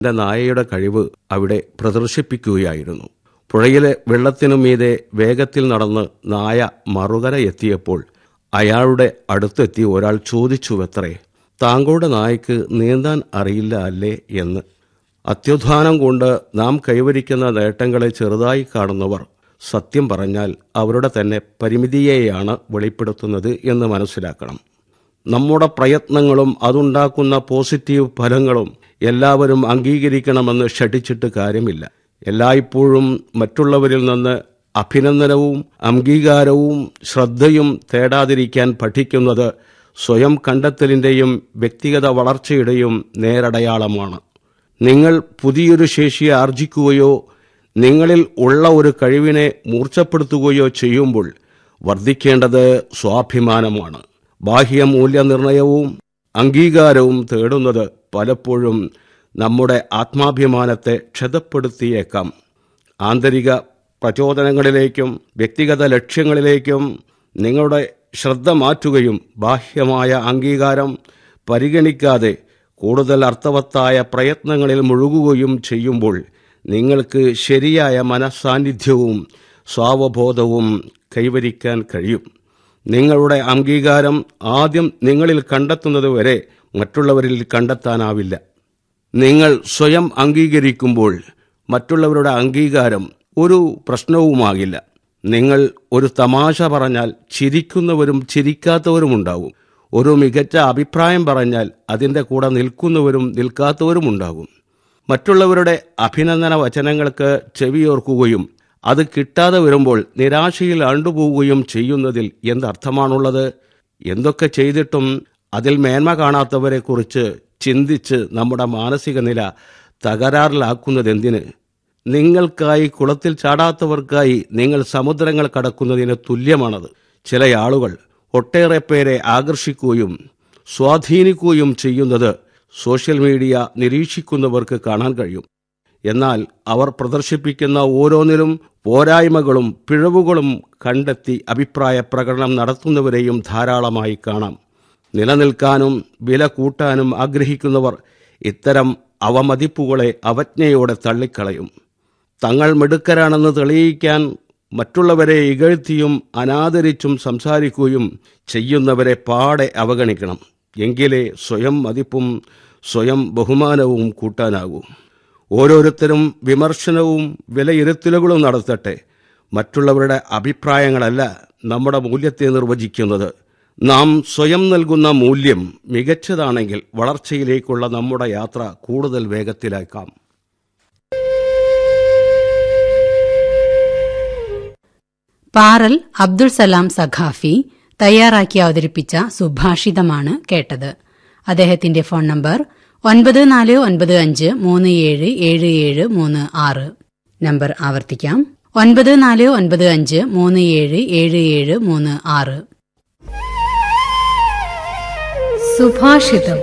നായയുടെ കഴിവ് അവിടെ പ്രദർശിപ്പിക്കുകയായിരുന്നു. പുഴയിലെ വെള്ളത്തിനു മീതെ വേഗത്തിൽ നടന്ന് നായ മറുകര എത്തിയപ്പോൾ അയാളുടെ അടുത്തെത്തി ഒരാൾ ചോദിച്ചുവത്രേ, താങ്കളുടെ നായക്ക് നീന്താൻ അറിയില്ല അല്ലേ എന്ന്. അത്യുത്ഥാനം കൊണ്ട് നാം കൈവരിക്കുന്ന നേട്ടങ്ങളെ ചെറുതായി കാണുന്നവർ സത്യം പറഞ്ഞാൽ അവരുടെ തന്നെ പരിമിതിയെയാണ് വെളിപ്പെടുത്തുന്നത് എന്ന് മനസ്സിലാക്കണം. നമ്മുടെ പ്രയത്നങ്ങളും അതുണ്ടാക്കുന്ന പോസിറ്റീവ് ഫലങ്ങളും എല്ലാവരും അംഗീകരിക്കണമെന്ന് ഷഠിച്ചിട്ട് കാര്യമില്ല. എല്ലായ്പ്പോഴും മറ്റുള്ളവരിൽ നിന്ന് അഭിനന്ദനവും അംഗീകാരവും ശ്രദ്ധയും തേടാതിരിക്കാൻ പഠിക്കുന്നത് സ്വയം കണ്ടെത്തലിൻ്റെയും വ്യക്തിഗത വളർച്ചയുടെയും നേരടയാളമാണ്. നിങ്ങൾ പുതിയൊരു ശേഷിയെ ആർജിക്കുകയോ നിങ്ങളിൽ ഉള്ള ഒരു കഴിവിനെ മൂർച്ഛപ്പെടുത്തുകയോ ചെയ്യുമ്പോൾ വർദ്ധിക്കേണ്ടത് സ്വാഭിമാനമാണ്. ബാഹ്യ മൂല്യനിർണയവും അംഗീകാരവും തേടുന്നത് പലപ്പോഴും നമ്മുടെ ആത്മാഭിമാനത്തെ ക്ഷതപ്പെടുത്തിയേക്കാം. ആന്തരിക പ്രചോദനങ്ങളിലേക്കും വ്യക്തിഗത ലക്ഷ്യങ്ങളിലേക്കും നിങ്ങളുടെ ശ്രദ്ധ മാറ്റുകയും ബാഹ്യമായ അംഗീകാരം പരിഗണിക്കാതെ കൂടുതൽ അർത്ഥവത്തായ പ്രയത്നങ്ങളിൽ മുഴുകുകയും ചെയ്യുമ്പോൾ നിങ്ങൾക്ക് ശരിയായ മനസ്സാന്നിധ്യവും സ്വാവബോധവും കൈവരിക്കാൻ കഴിയും. നിങ്ങളുടെ അംഗീകാരം ആദ്യം നിങ്ങളിൽ കണ്ടെത്തുന്നതുവരെ മറ്റുള്ളവരിൽ കണ്ടെത്താനാവില്ല. നിങ്ങൾ സ്വയം അംഗീകരിക്കുമ്പോൾ മറ്റുള്ളവരുടെ അംഗീകാരം ഒരു പ്രശ്നവുമാകില്ല. നിങ്ങൾ ഒരു തമാശ പറഞ്ഞാൽ ചിരിക്കുന്നവരും ചിരിക്കാത്തവരുമുണ്ടാകും. ഒരു മികച്ച അഭിപ്രായം പറഞ്ഞാൽ അതിൻ്റെ കൂടെ നിൽക്കുന്നവരും നിൽക്കാത്തവരുമുണ്ടാകും. മറ്റുള്ളവരുടെ അഭിനന്ദന വചനങ്ങൾക്ക് ചെവിയോർക്കുകയും അത് കിട്ടാതെ വരുമ്പോൾ നിരാശയിൽ ആണ്ടുപോവുകയും ചെയ്യുന്നതിൽ എന്തർത്ഥമാണുള്ളത്? എന്തൊക്കെ ചെയ്തിട്ടും അതിൽ മേന്മ കാണാത്തവരെക്കുറിച്ച് ചിന്തിച്ച് നമ്മുടെ മാനസിക നില തകരാറിലാക്കുന്നതെന്തിന്? നിങ്ങൾക്കായി കുളത്തിൽ ചാടാത്തവർക്കായി നിങ്ങൾ സമുദ്രങ്ങൾ കടക്കുന്നതിന് തുല്യമാണത്. ചില ആളുകൾ ഒട്ടേറെ പേരെ ആകർഷിക്കുകയും സ്വാധീനിക്കുകയും ചെയ്യുന്നത് സോഷ്യൽ മീഡിയ നിരീക്ഷിക്കുന്നവർക്ക് കാണാൻ കഴിയും. എന്നാൽ അവർ പ്രദർശിപ്പിക്കുന്ന ഓരോന്നിലും പോരായ്മകളും പിഴവുകളും കണ്ടെത്തി അഭിപ്രായ പ്രകടനം നടത്തുന്നവരെയും ധാരാളമായി കാണാം. നിലനിൽക്കാനും വില കൂട്ടാനും ആഗ്രഹിക്കുന്നവർ ഇത്തരം അവമതിപ്പുകളെ അവജ്ഞയോടെ തള്ളിക്കളയും. തങ്ങൾ മിടുക്കരാണെന്ന് തെളിയിക്കാൻ മറ്റുള്ളവരെ ഇകഴ്ത്തിയും അനാദരിച്ചും സംസാരിക്കുകയും ചെയ്യുന്നവരെ പാടെ അവഗണിക്കണം. എങ്കിലേ സ്വയം മതിപ്പും സ്വയം ബഹുമാനവും കൂട്ടാനാകൂ. ഓരോരുത്തരും വിമർശനവും വിലയിരുത്തലുകളും നടത്തട്ടെ. മറ്റുള്ളവരുടെ അഭിപ്രായങ്ങളല്ല നമ്മുടെ മൂല്യത്തെ നിർവചിക്കുന്നത്. നാം സ്വയം നൽകുന്ന മൂല്യം മികച്ചതാണെങ്കിൽ വളർച്ചയിലേക്കുള്ള നമ്മുടെ യാത്ര കൂടുതൽ വേഗത്തിലാക്കാം. പാറൽ അബ്ദുൾ സലാം സഖാഫി തയ്യാറാക്കി അവതരിപ്പിച്ച സുഭാഷിതമാണ് കേട്ടത്. അദ്ദേഹത്തിന്റെ ഫോൺ നമ്പർ 9495377736. നമ്പർ ആവർത്തിക്കാം, 9495377736. സുഭാഷിതം.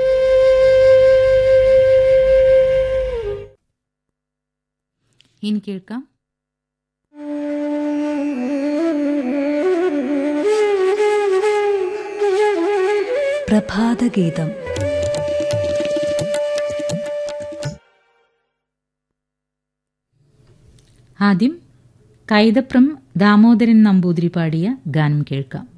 ഇനി കേൾക്കാം പ്രഭാതഗീതം. ആദ്യം കൈതപ്രം ദാമോദരൻ നമ്പൂതിരി പാടിയ ഗാനം കേൾക്കാം.